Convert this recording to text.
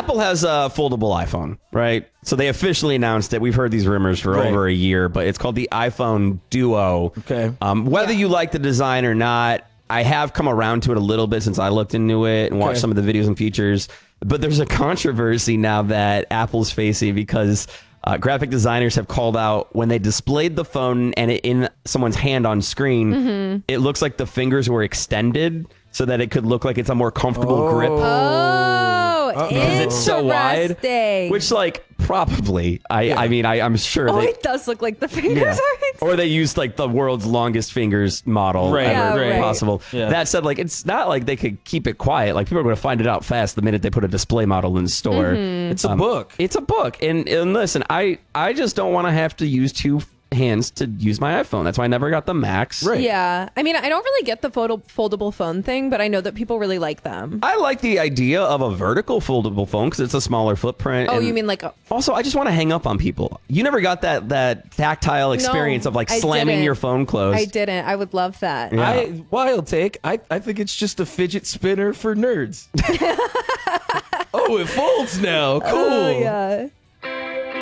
Apple has a foldable iPhone, right? So they officially announced it. We've heard these rumors for over a year, but it's called the iPhone Duo. Okay. Whether you like the design or not, I have come around to it a little bit since I looked into it and watched some of the videos and features. But there's a controversy now that Apple's facing because graphic designers have called out when they displayed the phone and it in someone's hand on screen, it looks like the fingers were extended so that it could look like it's a more comfortable grip. Because it's so wide, which like probably I'm sure it does look like the fingers are or they used like the world's longest fingers model ever possible. That said, like it's not like they could keep it quiet. Like people are going to find it out fast the minute they put a display model in the store. It's a book. It's a book, and listen, I just don't want to have to use two hands to use my iPhone. That's why I never got the Max. Right. Yeah. I mean, I don't really get the foldable phone thing, but I know that people really like them. I like the idea of a vertical foldable phone because it's a smaller footprint. Oh, and you mean like also, I just want to hang up on people. You never got that tactile experience of like slamming your phone closed. I didn't. I would love that. Yeah. Wild take. I think it's just a fidget spinner for nerds. Oh, it folds now. Cool. Oh, yeah.